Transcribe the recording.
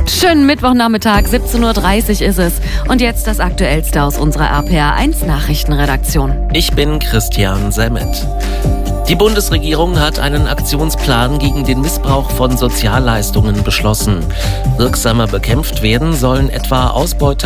Schönen Mittwochnachmittag, 17:30 Uhr ist es. Und jetzt das Aktuellste aus unserer RPR1 Nachrichtenredaktion. Ich bin Christian Semmet. Die Bundesregierung hat einen Aktionsplan gegen den Missbrauch von Sozialleistungen beschlossen. Wirksamer bekämpft werden sollen etwa Ausbeuter